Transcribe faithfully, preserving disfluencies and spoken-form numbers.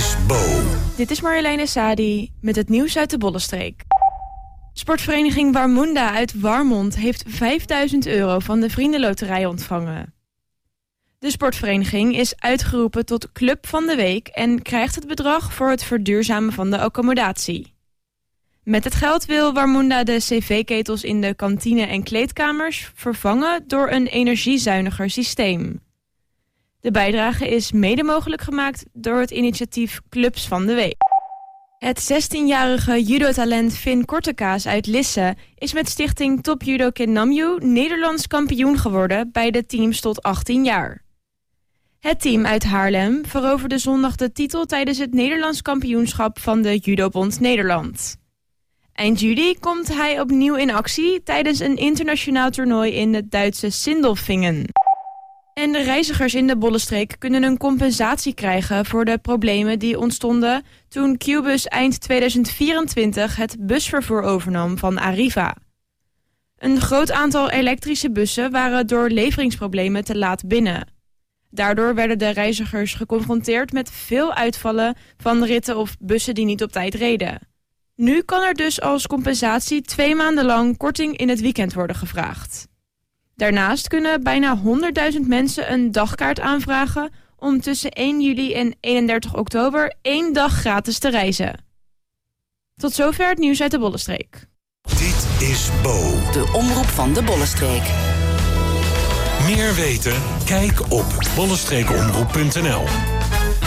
is Bo. Dit is Marjoleine Sadi met het nieuws uit de Bollenstreek. Sportvereniging Warmunda uit Warmond heeft vijfduizend euro van de Vriendenloterij ontvangen. De sportvereniging is uitgeroepen tot Club van de Week en krijgt het bedrag voor het verduurzamen van de accommodatie. Met het geld wil Warmunda de cv-ketels in de kantine en kleedkamers vervangen door een energiezuiniger systeem. De bijdrage is mede mogelijk gemaakt door het initiatief Clubs van de Week. Het zestienjarige judotalent Finn Kortekaas uit Lisse is met stichting Top Judo Kennamju Nederlands kampioen geworden bij de teams tot achttien jaar. Het team uit Haarlem veroverde zondag de titel tijdens het Nederlands kampioenschap van de Judobond Nederland. Eind juli komt hij opnieuw in actie tijdens een internationaal toernooi in het Duitse Sindelfingen. En de reizigers in de Bollenstreek kunnen een compensatie krijgen voor de problemen die ontstonden toen Qbus eind tweeduizend vierentwintig het busvervoer overnam van Arriva. Een groot aantal elektrische bussen waren door leveringsproblemen te laat binnen. Daardoor werden de reizigers geconfronteerd met veel uitvallen van ritten of bussen die niet op tijd reden. Nu kan er dus als compensatie twee maanden lang korting in het weekend worden gevraagd. Daarnaast kunnen bijna honderdduizend mensen een dagkaart aanvragen om tussen één juli en eenendertig oktober één dag gratis te reizen. Tot zover het nieuws uit de Bollenstreek. Dit is Bo. De omroep van de Bollenstreek. Meer weten? Kijk op bollenstreekomroep punt n l.